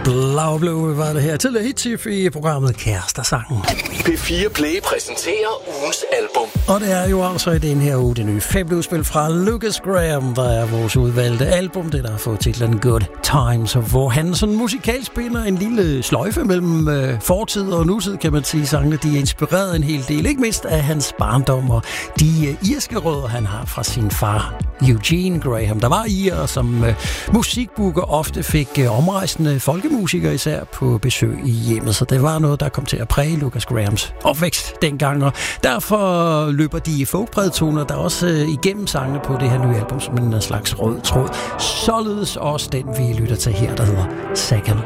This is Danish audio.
Blau Blue var det her til hit i programmet Kærester-sangen. P4 Play præsenterer ugens album. Og det er jo altså i den her uge det nye 5. udspil fra Lukas Graham, der er vores udvalgte album, det der har fået titlen Good Times, hvor han sådan musikalsk binder en lille sløjfe mellem fortid og nutid, kan man sige. Sangene, de er inspireret en hel del, ikke mindst af hans barndom og de irske rødder, han har fra sin far Eugene Graham, der var irer, som musikbooker ofte fik omrejsende folkemusikere især på besøg i hjemmet, så det var noget, der kom til at præge Lukas Grahams opvækst dengang, og derfor løber de folkprædetoner der også igennem sangene på det her nye album som en slags rød tråd. Således også den, vi lytter til her, der hedder Second